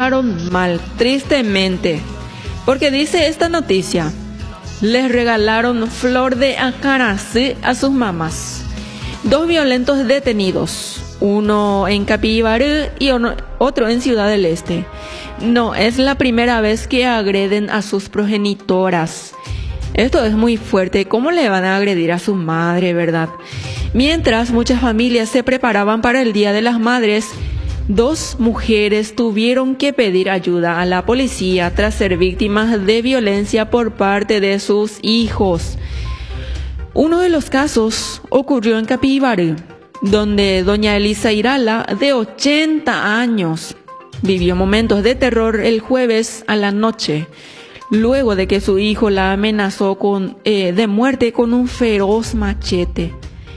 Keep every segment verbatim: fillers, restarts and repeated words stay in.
portaron mal, tristemente. Porque dice esta noticia, les regalaron flor de acaracé a sus mamás. Dos violentos detenidos, uno en Capibarú y otro en Ciudad del Este. No es la primera vez que agreden a sus progenitoras. Esto es muy fuerte. ¿Cómo le van a agredir a su madre, verdad? Mientras muchas familias se preparaban para el Día de las Madres, dos mujeres tuvieron que pedir ayuda a la policía tras ser víctimas de violencia por parte de sus hijos. Uno de los casos ocurrió en Capibarú, donde doña Elisa Irala, de ochenta años, vivió momentos de terror el jueves a la noche, luego de que su hijo la amenazó con, eh, de muerte con un feroz machete.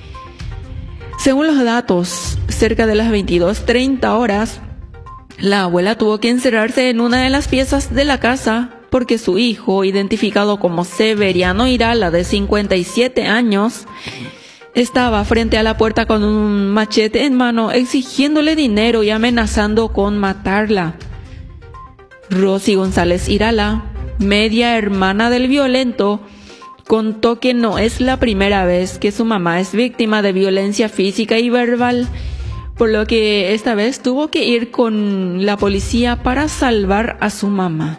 Según los datos, cerca de las veintidós treinta horas, la abuela tuvo que encerrarse en una de las piezas de la casa porque su hijo, identificado como Severiano Irala, de cincuenta y siete años, estaba frente a la puerta con un machete en mano, exigiéndole dinero y amenazando con matarla. Rosy González Irala, media hermana del violento, contó que no es la primera vez que su mamá es víctima de violencia física y verbal, por lo que esta vez tuvo que ir con la policía para salvar a su mamá.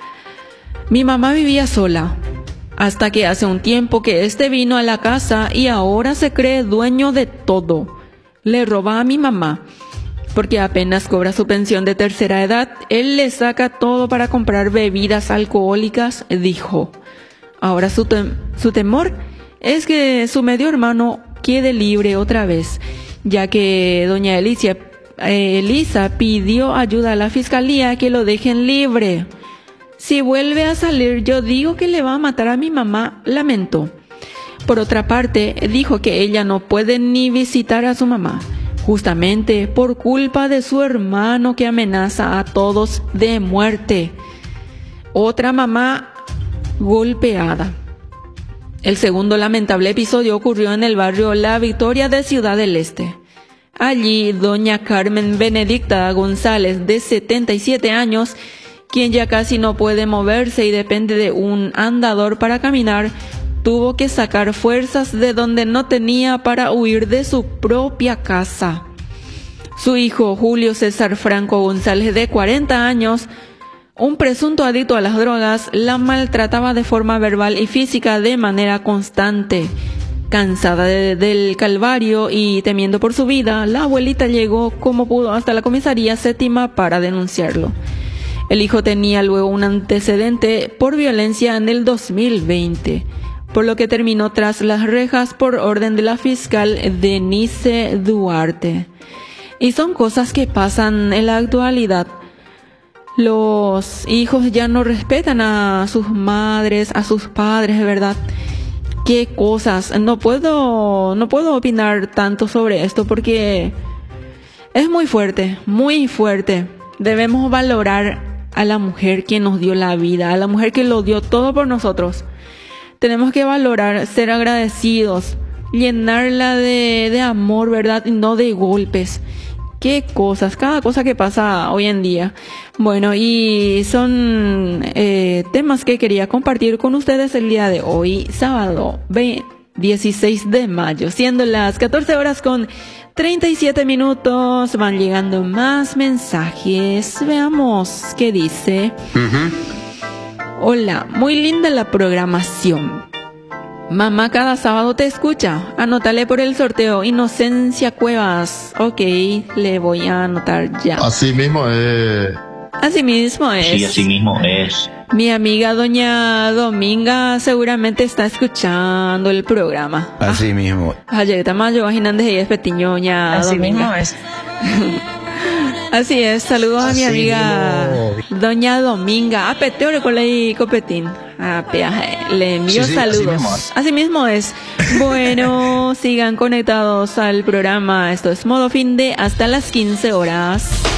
Mi mamá vivía sola, hasta que hace un tiempo que este vino a la casa y ahora se cree dueño de todo. Le roba a mi mamá, porque apenas cobra su pensión de tercera edad, él le saca todo para comprar bebidas alcohólicas, dijo. Ahora su, tem- su temor es que su medio hermano quede libre otra vez, ya que doña Elicia, eh, Elisa pidió ayuda a la fiscalía que lo dejen libre. Si vuelve a salir, yo digo que le va a matar a mi mamá, lamentó. Por otra parte, dijo que ella no puede ni visitar a su mamá, justamente por culpa de su hermano que amenaza a todos de muerte. Otra mamá golpeada. El segundo lamentable episodio ocurrió en el barrio La Victoria de Ciudad del Este. Allí, doña Carmen Benedicta González, de setenta y siete años, quien ya casi no puede moverse y depende de un andador para caminar, tuvo que sacar fuerzas de donde no tenía para huir de su propia casa. Su hijo, Julio César Franco González, de cuarenta años, un presunto adicto a las drogas, la maltrataba de forma verbal y física de manera constante. Cansada de, del calvario y temiendo por su vida, la abuelita llegó como pudo hasta la comisaría séptima para denunciarlo. El hijo tenía luego un antecedente por violencia en el dos mil veinte, por lo que terminó tras las rejas por orden de la fiscal Denise Duarte. Y son cosas que pasan en la actualidad. Los hijos ya no respetan a sus madres, a sus padres, ¿verdad? Qué cosas. No puedo, no puedo opinar tanto sobre esto porque es muy fuerte, muy fuerte. Debemos valorar a la mujer que nos dio la vida, a la mujer que lo dio todo por nosotros. Tenemos que valorar, ser agradecidos, llenarla de, de amor, ¿verdad? Y no de golpes. Qué cosas, cada cosa que pasa hoy en día. Bueno, y son eh, temas que quería compartir con ustedes el día de hoy, sábado dieciséis de mayo, siendo las catorce horas con treinta y siete minutos. Van llegando más mensajes. Veamos qué dice. Uh-huh. Hola, muy linda la programación. Mamá cada sábado te escucha. Anótale por el sorteo. Inocencia Cuevas. Ok, le voy a anotar ya. Así mismo es. Así mismo es. Sí, así mismo es. Mi amiga doña Dominga seguramente está escuchando el programa. Así ah. mismo. Ayer tamayo imaginando y es petiñoña. Así Dominga. mismo es. Así es, saludos a mi Así amiga mismo. doña Dominga. Ah, peteo le colei copetín. Ah, peaje. Le envío Sí, sí, saludos. así mismo es. Así mismo es. Bueno, sigan conectados al programa. Esto es Modo Fin de hasta las quince horas.